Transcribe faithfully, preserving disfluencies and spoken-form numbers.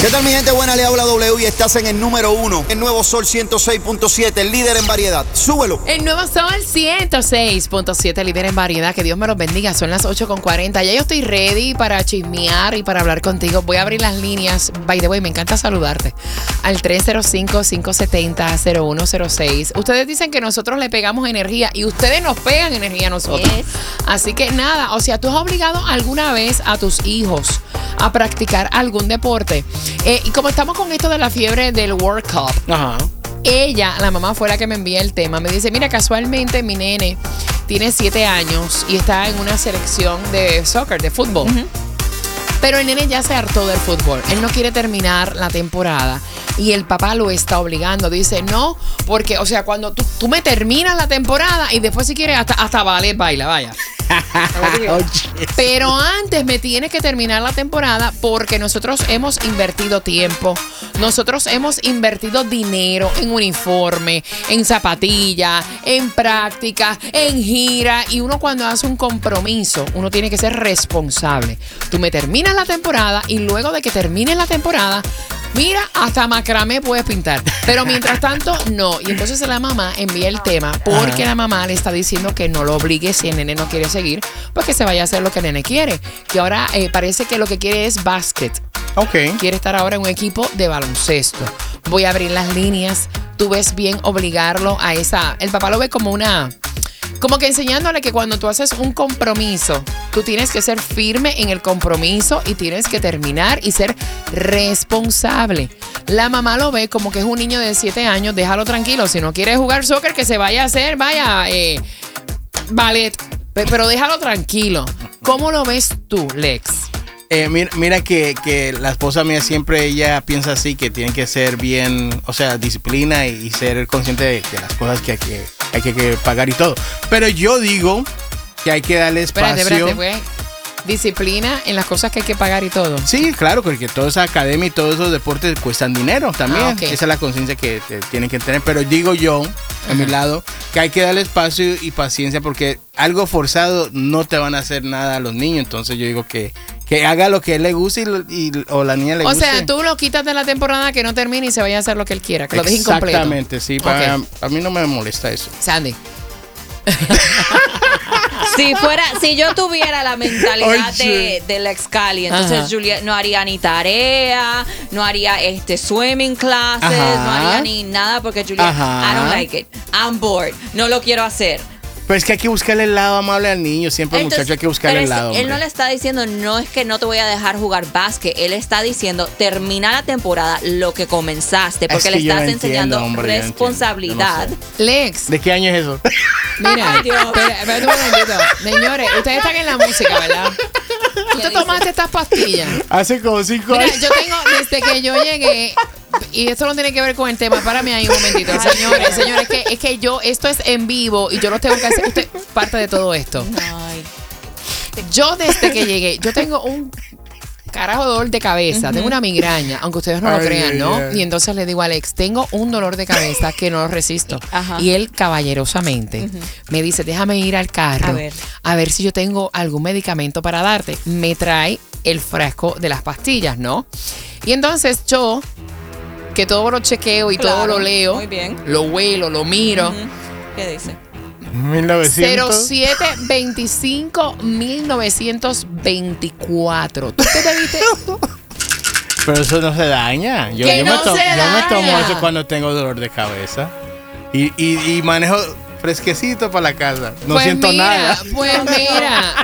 ¿Qué tal, mi gente buena? Le habla W y estás en el número uno. El nuevo Sol ciento seis punto siete, el líder en variedad. Súbelo. El nuevo Sol ciento seis punto siete, líder en variedad. Que Dios me los bendiga. Son las ocho con cuarenta. Ya yo estoy ready para chismear y para hablar contigo. Voy a abrir las líneas. By the way, me encanta saludarte. Al tres cero cinco, cinco siete cero, cero uno cero seis. Ustedes dicen que nosotros le pegamos energía y ustedes nos pegan energía a nosotros. Yes. Así que nada, o sea, ¿tú has obligado alguna vez a tus hijos a practicar algún deporte? Eh, y como estamos con esto de la fiebre del World Cup, Ajá. ella, la mamá, fue la que me envía el tema. Me dice, mira, casualmente mi nene tiene siete años y está en una selección de soccer, de fútbol. Uh-huh. Pero el nene ya se hartó del fútbol. Él no quiere terminar la temporada y el papá lo está obligando. Dice, no, porque, o sea, cuando tú, tú me terminas la temporada y después si quieres hasta, hasta ballet baila, vaya. Pero antes me tienes que terminar la temporada porque nosotros hemos invertido tiempo, nosotros hemos invertido dinero en uniforme, en zapatillas, en práctica, en gira, y uno cuando hace un compromiso, uno tiene que ser responsable. Tú me terminas la temporada y luego de que termine la temporada, mira, hasta macramé puedes pintar. Pero mientras tanto, no. Y entonces la mamá envía el tema porque Ajá. la mamá le está diciendo que no lo obligue si el nene no quiere seguir, pues que se vaya a hacer lo que el nene quiere. Que ahora eh, parece que lo que quiere es básquet. Ok. Quiere estar ahora en un equipo de baloncesto. Voy a abrir las líneas. Tú ves bien obligarlo a esa... El papá lo ve como una... Como que enseñándole que cuando tú haces un compromiso, tú tienes que ser firme en el compromiso y tienes que terminar y ser responsable. La mamá lo ve como que es un niño de siete años, déjalo tranquilo. Si no quiere jugar soccer, que se vaya a hacer, vaya, eh, ballet. Pero déjalo tranquilo. ¿Cómo lo ves tú, Lex? Eh, mira, mira que, que la esposa mía siempre ella piensa así, que tiene que ser bien, o sea, disciplina y, y ser consciente de, de las cosas que hay que, hay que, que pagar y todo. Pero yo digo que hay que darle espacio. Espérate, espérate, güey. Disciplina en las cosas que hay que pagar y todo. Sí, claro, porque toda esa academia y todos esos deportes cuestan dinero también. Ah, okay. Esa es la conciencia que te, tienen que tener. Pero digo yo, a mi lado, que hay que darle espacio y paciencia porque algo forzado no te van a hacer nada a los niños. Entonces yo digo que, que haga lo que él le guste y, y, o la niña le o guste. O sea, tú lo quitas de la temporada, que no termine y se vaya a hacer lo que él quiera, que lo deje incompleto. Exactamente, sí. Para, okay. a, a mí no me molesta eso. Sandy. Si fuera, si yo tuviera la mentalidad de, de Lex Cali, entonces Juliet no haría ni tarea, no haría este swimming classes, Ajá. no haría ni nada porque Juliet, Ajá. I don't like it, I'm bored, no lo quiero hacer. Pero es que hay que buscarle el lado amable al niño. Siempre, entonces, muchacho, hay que buscarle el lado. Él hombre. no le está diciendo, no es que no te voy a dejar jugar básquet. Él está diciendo, termina la temporada lo que comenzaste. Porque es que le estás no enseñando entiendo, hombre, responsabilidad. No sé. Lex. ¿De qué año es eso? Mira, espera, espera un momentito. Señores, ustedes están en la música, ¿verdad? ¿Tú te tomaste estas pastillas? Hace como cinco Mira, años. Yo tengo, desde que yo llegué... Y esto no tiene que ver con el tema. Párame ahí un momentito. Señores, señores, es que, es que yo, esto es en vivo y yo lo tengo que hacer. Usted parte de todo esto. Ay. Yo desde que llegué, yo tengo un carajo dolor de cabeza. Uh-huh. Tengo una migraña, aunque ustedes no Ay, lo crean, ¿no? Yeah. Y entonces le digo a Alex, tengo un dolor de cabeza que no lo resisto. Ajá. Y él caballerosamente uh-huh. me dice, déjame ir al carro a ver. a ver si yo tengo algún medicamento para darte. Me trae el frasco de las pastillas, ¿no? Y entonces yo... que todo lo chequeo y claro, todo lo leo. Muy bien. Lo huelo, lo miro. Uh-huh. ¿Qué dice? mil novecientos cero siete veinticinco mil novecientos veinticuatro. ¿Tú te bebiste? Pero eso no se daña. Yo, que yo, no me, to- se yo daña. me tomo eso cuando tengo dolor de cabeza. Y, y, y manejo fresquecito para la casa. No pues siento mira, nada. Pues mira,